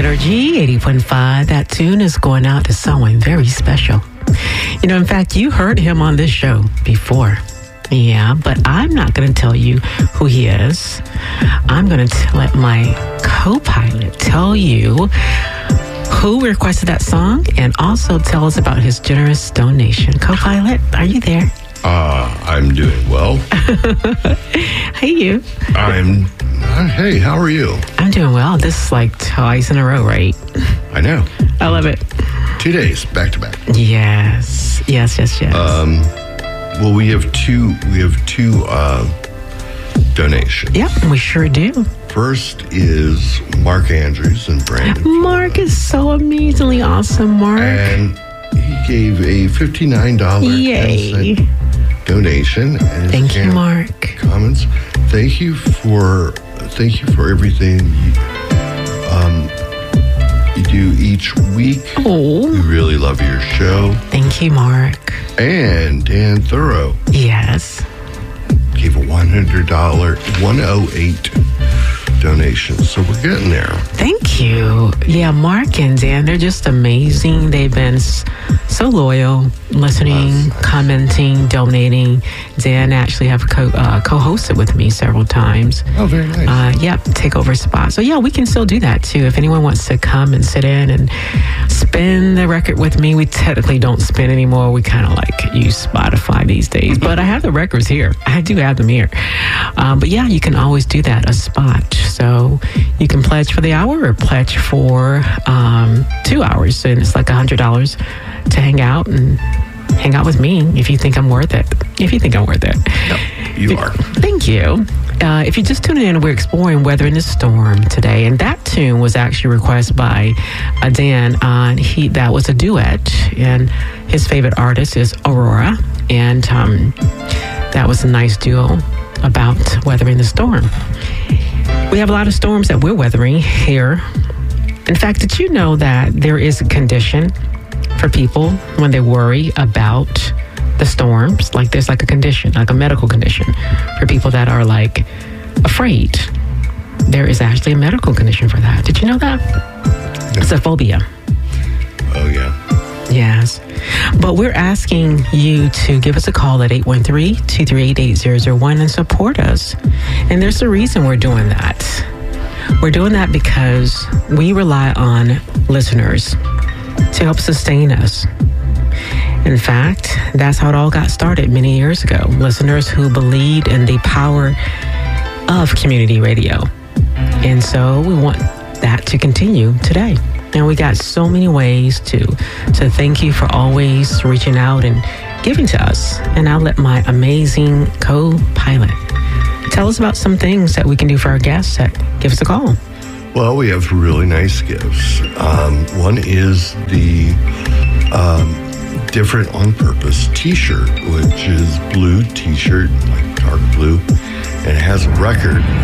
Energy 80.5. That tune is going out to someone very special. You know, in fact, you heard him on this show before. Yeah, but I'm not going to tell you who he is. I'm going to let my co-pilot tell you who requested that song and also tell us about his generous donation. Co-pilot, are you there? I'm doing well. Hey, you. Hey, how are you? I'm doing well. This is like twice in a row, right? I know. I love it. 2 days back to back. Yes. Well, we have two donations. Yep, we sure do. First is Mark Andrews in Brandon. Mark is so amazingly awesome, Mark. And he gave a $59 donation. And thank you, Mark. Comments. Thank you for everything you do each week. Oh, we really love your show. Thank you, Mark. And Dan Thorough. Yes. Gave a $108 donation. So we're getting there. Thank you. Yeah, Mark and Dan, they're just amazing. They've been so loyal, listening, commenting, donating. Dan actually have co-hosted with me several times. Oh, very nice. Yep, take over a spot. So yeah, we can still do that too. If anyone wants to come and sit in and spin the record with me, we technically don't spin anymore. We kind of like use Spotify these days. But I have the records here. I do have them here. But yeah, you can always do that, a spot. So you can pledge for the hour or pledge for 2 hours. And it's like $100 to hang out with me if you think I'm worth it. Yep, you are. Thank you. If you just tuned in, we're exploring Weathering the Storm today. And that tune was actually requested by Dan. That was a duet. And his favorite artist is Aurora. And that was a nice duo about weathering the storm. We have a lot of storms that we're weathering here. In fact, did you know that there is a condition for people when they worry about the storms? Like there's like a condition, like a medical condition for people that are like afraid. There is actually a medical condition for that. Did you know that? No. It's a phobia. Oh, yeah. Yes. But we're asking you to give us a call at 813-238-8001 and support us. And there's a reason we're doing that. We're doing that because we rely on listeners to help sustain us. In fact, that's how it all got started many years ago. Listeners who believed in the power of community radio. And so we want that to continue today. And we got so many ways to thank you for always reaching out and giving to us. And I'll let my amazing co-pilot tell us about some things that we can do for our guests that give us a call. Well, we have really nice gifts. One is the Different on Purpose t-shirt, which is blue t-shirt, like dark blue, and it has a record